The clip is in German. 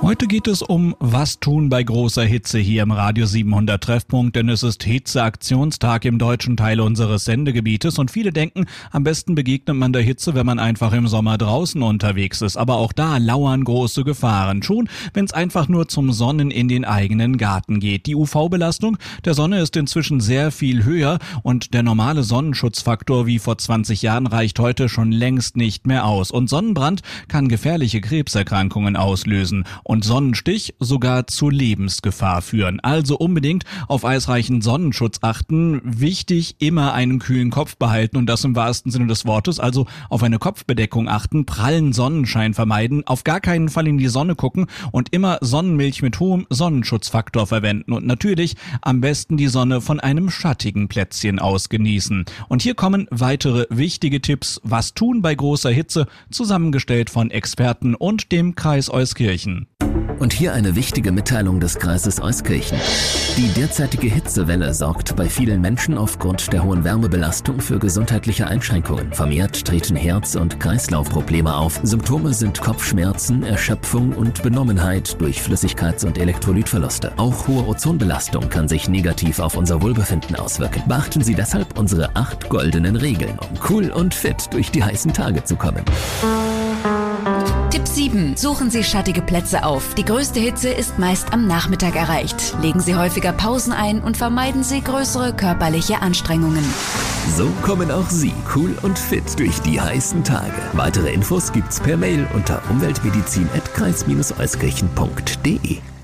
Heute geht es um was tun bei großer Hitze hier im Radio 700 Treffpunkt, denn es ist Hitzeaktionstag im deutschen Teil unseres Sendegebietes und viele denken, am besten begegnet man der Hitze, wenn man einfach im Sommer draußen unterwegs ist. Aber auch da lauern große Gefahren, schon wenn es einfach nur zum Sonnen in den eigenen Garten geht. Die UV-Belastung der Sonne ist inzwischen sehr viel höher und der normale Sonnenschutzfaktor wie vor 20 Jahren reicht heute schon längst nicht mehr aus. Und Sonnenbrand kann gefährliche Krebserkrankungen auslösen und Sonnenstich sogar zu Lebensgefahr führen. Also unbedingt auf eisreichen Sonnenschutz achten. Wichtig, immer einen kühlen Kopf behalten und das im wahrsten Sinne des Wortes. Also auf eine Kopfbedeckung achten, prallen Sonnenschein vermeiden, auf gar keinen Fall in die Sonne gucken und immer Sonnenmilch mit hohem Sonnenschutzfaktor verwenden. Und natürlich am besten die Sonne von einem schattigen Plätzchen aus genießen. Und hier kommen weitere wichtige Tipps, was tun bei großer Hitze, zusammengestellt von Experten und dem Kreis Euskirchen. Und hier eine wichtige Mitteilung des Kreises Euskirchen. Die derzeitige Hitzewelle sorgt bei vielen Menschen aufgrund der hohen Wärmebelastung für gesundheitliche Einschränkungen. Vermehrt treten Herz- und Kreislaufprobleme auf. Symptome sind Kopfschmerzen, Erschöpfung und Benommenheit durch Flüssigkeits- und Elektrolytverluste. Auch hohe Ozonbelastung kann sich negativ auf unser Wohlbefinden auswirken. Beachten Sie deshalb unsere 8 goldenen Regeln, um cool und fit durch die heißen Tage zu kommen. Tipp 7. Suchen Sie schattige Plätze auf. Die größte Hitze ist meist am Nachmittag erreicht. Legen Sie häufiger Pausen ein und vermeiden Sie größere körperliche Anstrengungen. So kommen auch Sie cool und fit durch die heißen Tage. Weitere Infos gibt's per Mail unter umweltmedizin@kreis-euskirchen.de.